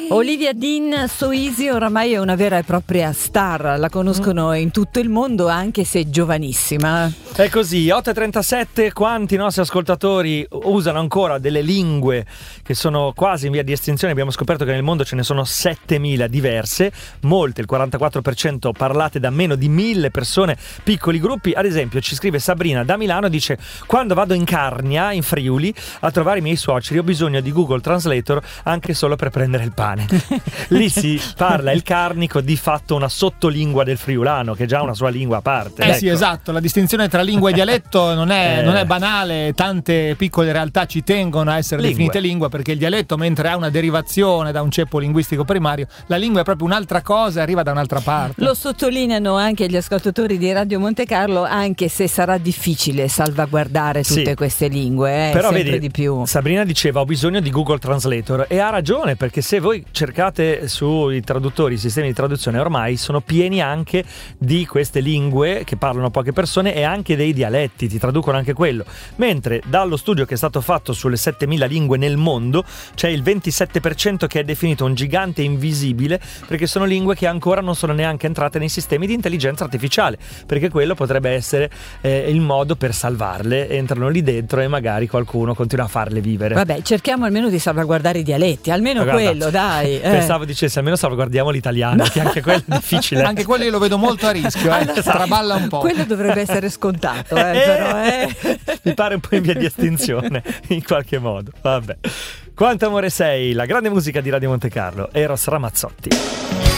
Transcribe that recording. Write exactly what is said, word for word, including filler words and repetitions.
Olivia Dean, So Easy, oramai è una vera e propria star, la conoscono in tutto il mondo anche se giovanissima. È così, otto e trentasette, quanti nostri ascoltatori usano ancora delle lingue che sono quasi in via di estinzione? Abbiamo scoperto che nel mondo ce ne sono settemila diverse, molte, il quarantaquattro per cento parlate da meno di mille persone, piccoli gruppi. Ad esempio ci scrive Sabrina da Milano, dice: quando vado in Carnia, in Friuli, a trovare i miei suoceri ho bisogno di Google Translator anche solo per prendere il pane. Lì si parla il carnico, di fatto una sottolingua del friulano che è già una sua lingua a parte. Eh ecco. Sì, esatto, la distinzione tra lingua e dialetto non è, Eh. non è banale, tante piccole realtà ci tengono a essere Lingue. definite lingua, perché il dialetto, mentre ha una derivazione da un ceppo linguistico primario, la lingua è proprio un'altra cosa e arriva da un'altra parte. Lo sottolineano anche gli ascoltatori di Radio Monte Carlo, anche se sarà difficile salvaguardare tutte Sì. queste lingue, eh, Però sempre vedi, di più. Sabrina diceva ho bisogno di Google Translator, e ha ragione, perché se voi cercate sui traduttori, i sistemi di traduzione ormai sono pieni anche di queste lingue che parlano poche persone e anche dei dialetti, ti traducono anche quello, mentre dallo studio che è stato fatto sulle settemila lingue nel mondo c'è il ventisette per cento che è definito un gigante invisibile, perché sono lingue che ancora non sono neanche entrate nei sistemi di intelligenza artificiale, perché quello potrebbe essere eh, il modo per salvarle, entrano lì dentro e magari qualcuno continua a farle vivere. Vabbè, cerchiamo almeno di salvaguardare i dialetti, almeno Ma guarda, quello, dai. eh. Pensavo dicessi almeno salvaguardiamo l'italiano, che anche quello è difficile. Anche quello io lo vedo molto a rischio, eh. Allora, traballa un po'. Quello dovrebbe essere scontato, eh, però, eh. Mi pare un po' in via di estinzione in qualche modo. Vabbè. Quanto amore sei, la grande musica di Radio Monte Carlo, Eros Ramazzotti.